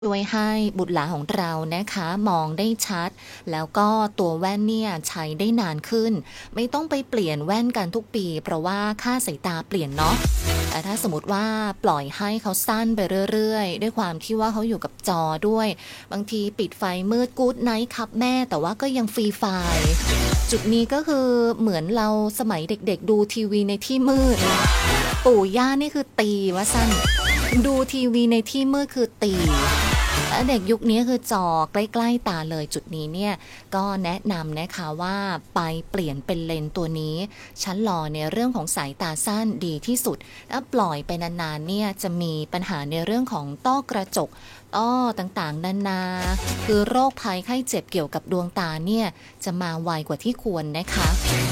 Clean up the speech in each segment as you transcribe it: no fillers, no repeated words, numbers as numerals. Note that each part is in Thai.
ช่วยให้บุตรหลานของเรานะคะมองได้ชัดแล้วก็ตัวแว่นเนี่ยใช้ได้นานขึ้นไม่ต้องไปเปลี่ยนแว่นกันทุกปีเพราะว่าค่าสายตาเปลี่ยนเนาะแต่ถ้าสมมติว่าปล่อยให้เขาสั้นไปเรื่อยๆด้วยความที่ว่าเขาอยู่กับจอด้วยบางทีปิดไฟมืดกู๊ดไนท์ครับแม่แต่ว่าก็ยังฟรีไฟจุดนี้ก็คือเหมือนเราสมัยเด็กๆดูทีวีในที่มืดปู่ย่านี่คือตีว่าสั้นดูทีวีในที่มืดคือตีและเด็กยุคนี้คือจอใกล้ๆตาเลยจุดนี้เนี่ยก็แนะนำนะคะว่าไปเปลี่ยนเป็นเลนส์ตัวนี้ชั้นรอในเรื่องของสายตาสั้นดีที่สุดถ้าปล่อยไปนานๆเนี่ยจะมีปัญหาในเรื่องของต้อกระจกต้อต่างๆนานาคือโรคภัยไข้เจ็บเกี่ยวกับดวงตาเนี่ยจะมาไวกว่าที่ควรนะคะ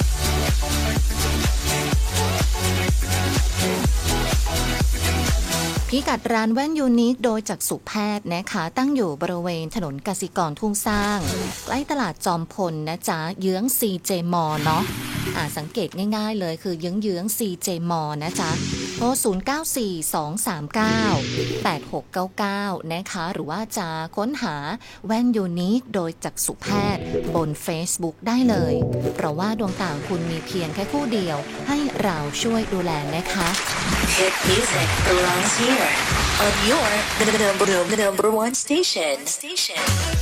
พิกัดร้านแว่นยูนิคโดยจักษุแพทย์นะคะตั้งอยู่บริเวณถนนกสิกรทุ่งสร้างใกล้ตลาดจอมพลนะจ๊ะเยื้อง CJ มอเนาะสังเกตง่ายๆเลยคือเยื้อง CJ มอนะจ๊ะโทร0942398699นะคะหรือว่าจะค้นหาแว่นยูนิคโดยจักษุแพทย์บน Facebook ได้เลยเพราะว่าดวงตาคุณมีเพียงแค่คู่เดียวให้เราช่วยดูแลนะคะ Hit music belongs here on your number one station.